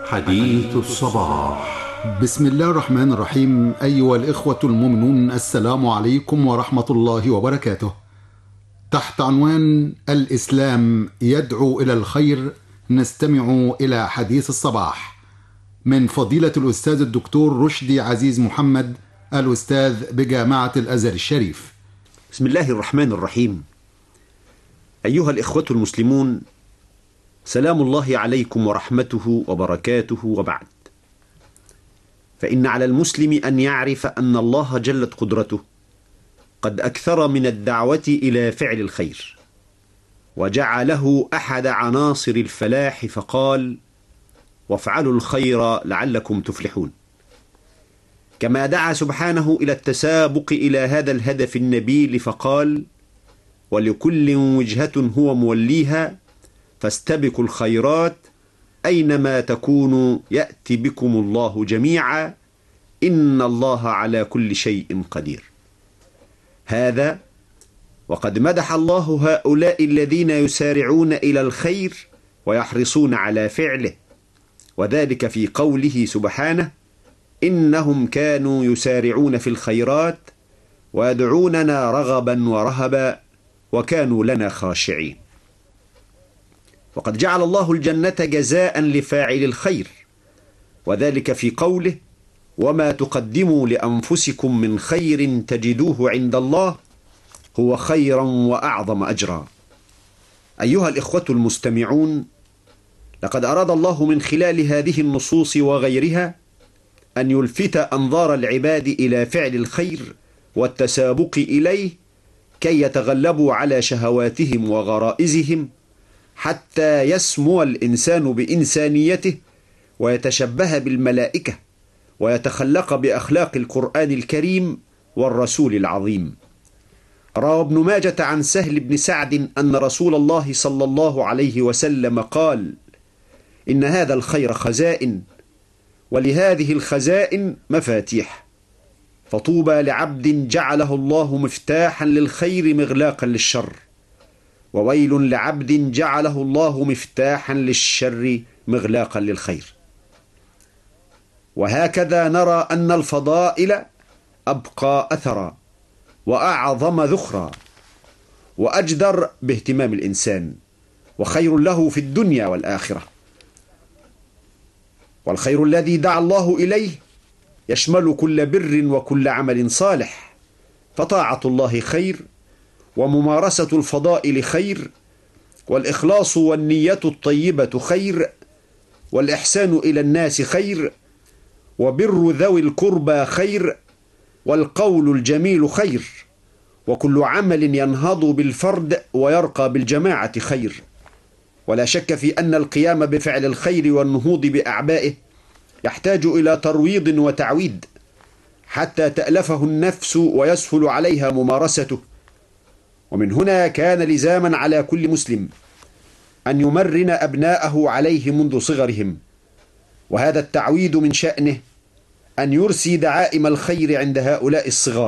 حديث الصباح. بسم الله الرحمن الرحيم. أيها الإخوة المؤمنون، السلام عليكم ورحمة الله وبركاته. تحت عنوان الإسلام يدعو إلى الخير نستمع إلى حديث الصباح من فضيلة الأستاذ الدكتور رشدي عزيز محمد، الأستاذ بجامعة الأزهر الشريف. بسم الله الرحمن الرحيم. أيها الإخوة المسلمون، سلام الله عليكم ورحمته وبركاته، وبعد. فإن على المسلم أن يعرف أن الله جلت قدرته قد أكثر من الدعوة إلى فعل الخير، وجعله أحد عناصر الفلاح، فقال: وافعلوا الخير لعلكم تفلحون. كما دعا سبحانه إلى التسابق إلى هذا الهدف النبيل، فقال: ولكل وجهة هو موليها فاستبقوا الخيرات أينما تكونوا يأتي بكم الله جميعا إن الله على كل شيء قدير. هذا وقد مدح الله هؤلاء الذين يسارعون إلى الخير ويحرصون على فعله، وذلك في قوله سبحانه: إنهم كانوا يسارعون في الخيرات ويدعوننا رغبا ورهبا وكانوا لنا خاشعين. وقد جعل الله الجنة جزاء لفاعل الخير، وذلك في قوله: وما تقدموا لأنفسكم من خير تجدوه عند الله هو خيرا وأعظم أجرا. أيها الإخوة المستمعون، لقد أراد الله من خلال هذه النصوص وغيرها أن يلفت أنظار العباد إلى فعل الخير والتسابق إليه كي يتغلبوا على شهواتهم وغرائزهم، حتى يسمو الإنسان بإنسانيته ويتشبه بالملائكة ويتخلق بأخلاق القرآن الكريم والرسول العظيم. روى ابن ماجة عن سهل بن سعد أن رسول الله صلى الله عليه وسلم قال: إن هذا الخير خزائن، ولهذه الخزائن مفاتيح، فطوبى لعبد جعله الله مفتاحا للخير مغلاقا للشر، وويل لعبد جعله الله مفتاحا للشر مغلاقا للخير. وهكذا نرى أن الفضائل أبقى أثرا وأعظم ذخرا وأجدر باهتمام الإنسان، وخير له في الدنيا والآخرة. والخير الذي دعا الله إليه يشمل كل بر وكل عمل صالح، فطاعة الله خير، وممارسة الفضائل خير، والإخلاص والنية الطيبة خير، والإحسان إلى الناس خير، وبر ذوي القربى خير، والقول الجميل خير، وكل عمل ينهض بالفرد ويرقى بالجماعة خير. ولا شك في أن القيام بفعل الخير والنهوض بأعبائه يحتاج إلى ترويض وتعويد حتى تألفه النفس ويسهل عليها ممارسته. ومن هنا كان لزاما على كل مسلم أن يمرن أبناءه عليه منذ صغرهم، وهذا التعويد من شأنه أن يرسي دعائم الخير عند هؤلاء الصغار.